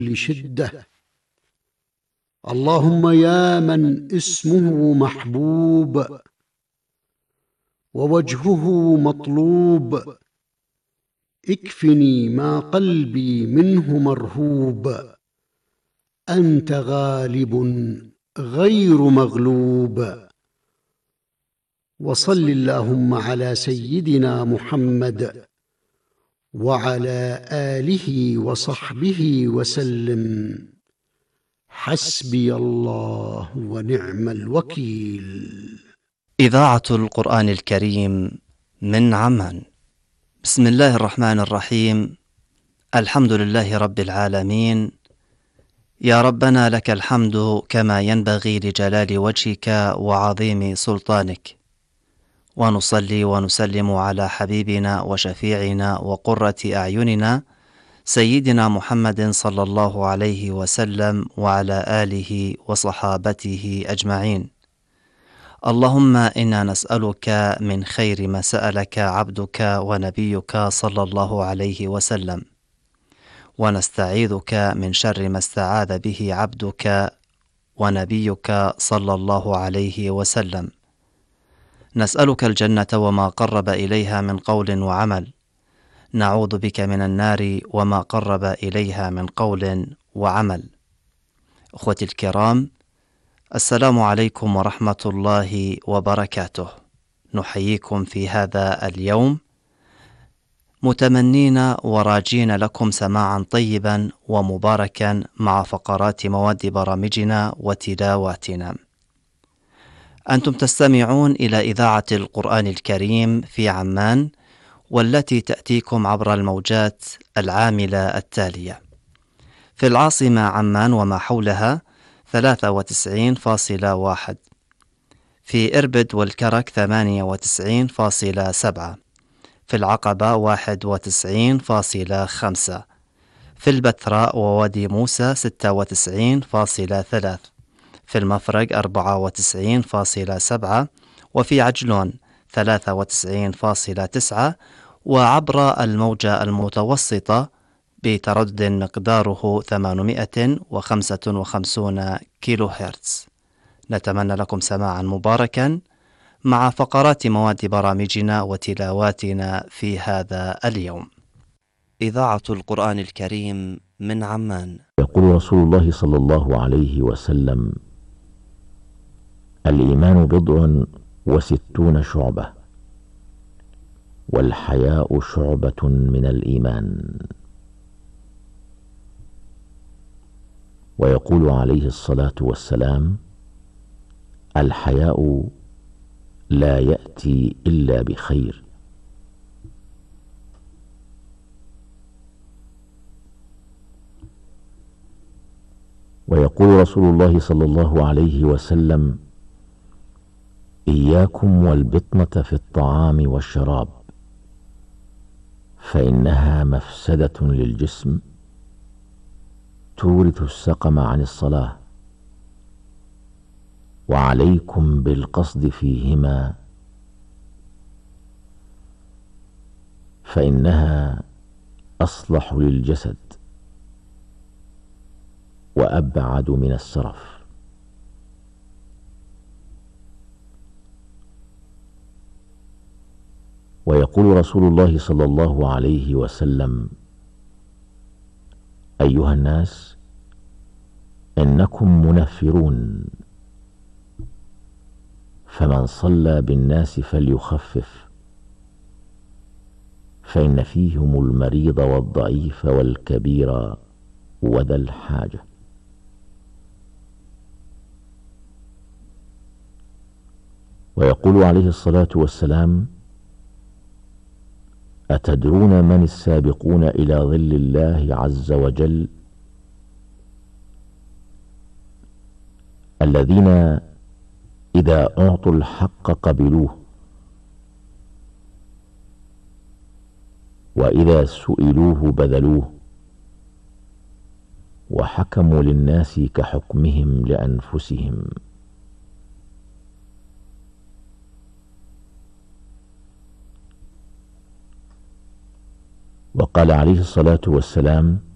لشدة. اللهم يا من اسمه محبوب ووجهه مطلوب، اكفني ما قلبي منه مرهوب. أنت غالب غير مغلوب. وصل اللهم على سيدنا محمد وعلى آله وصحبه وسلم. حسبي الله ونعم الوكيل. إذاعة القرآن الكريم من عمان. بسم الله الرحمن الرحيم. الحمد لله رب العالمين. يا ربنا لك الحمد كما ينبغي لجلال وجهك وعظيم سلطانك، ونصلي ونسلم على حبيبنا وشفيعنا وقرة أعيننا سيدنا محمد صلى الله عليه وسلم وعلى آله وصحابته أجمعين. اللهم إنا نسألك من خير ما سألك عبدك ونبيك صلى الله عليه وسلم، ونستعيذك من شر ما استعاذ به عبدك ونبيك صلى الله عليه وسلم. نسألك الجنة وما قرب إليها من قول وعمل، نعوذ بك من النار وما قرب إليها من قول وعمل. أخوتي الكرام، السلام عليكم ورحمة الله وبركاته. نحييكم في هذا اليوم متمنين وراجين لكم سماعا طيبا ومباركا مع فقرات مواد برامجنا وتلاواتنا. أنتم تستمعون إلى إذاعة القرآن الكريم في عمان، والتي تأتيكم عبر الموجات العاملة التالية: في العاصمة عمان وما حولها 93.1، في إربد والكرك 98.7، في العقبة 91.5، في البتراء ووادي موسى 96.3، في المفرق 94.7، وفي عجلون 93.9، وعبر الموجة المتوسطة بتردد مقداره 855 كيلو هرتز. نتمنى لكم سماعا مباركا مع فقرات مواد برامجنا وتلاواتنا في هذا اليوم. إذاعة القرآن الكريم من عمان. يقول رسول الله صلى الله عليه وسلم: الإيمان 60 شعبة، والحياء شعبة من الإيمان. ويقول عليه الصلاة والسلام: الحياء لا يأتي إلا بخير. ويقول رسول الله صلى الله عليه وسلم: إياكم والبطنة في الطعام والشراب، فإنها مفسدة للجسم، تورث السقم عن الصلاة، وعليكم بالقصد فيهما، فإنها أصلح للجسد وأبعد من السرف. ويقول رسول الله صلى الله عليه وسلم: أيها الناس، إنكم منفرون، فمن صلى بالناس فليخفف، فإن فيهم المريض والضعيف والكبير وذا الحاجة. ويقول عليه الصلاة والسلام: أتدرون من السابقون إلى ظل الله عز وجل؟ الذين إذا أعطوا الحق قبلوه، وإذا سئلوه بذلوه، وحكموا للناس كحكمهم لأنفسهم. وقال عليه الصلاة والسلام: